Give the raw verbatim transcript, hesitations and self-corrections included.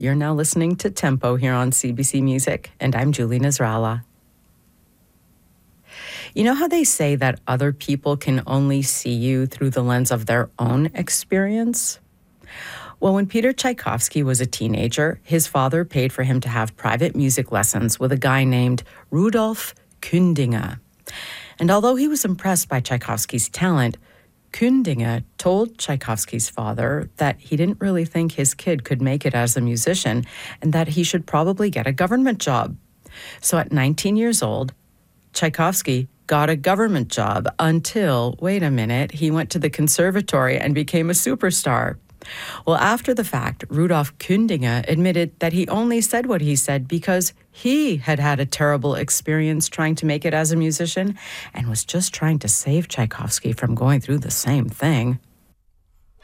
You're now listening to Tempo here on C B C Music, and I'm Julie Nasrallah. You know how they say that other people can only see you through the lens of their own experience? Well, when Peter Tchaikovsky was a teenager, his father paid for him to have private music lessons with a guy named Rudolf Kundinger. And although he was impressed by Tchaikovsky's talent, Kundinger told Tchaikovsky's father that he didn't really think his kid could make it as a musician and that he should probably get a government job. So at nineteen years old, Tchaikovsky got a government job until, wait a minute, he went to the conservatory and became a superstar. Well, after the fact, Rudolf Kundinger admitted that he only said what he said because he had had a terrible experience trying to make it as a musician and was just trying to save Tchaikovsky from going through the same thing.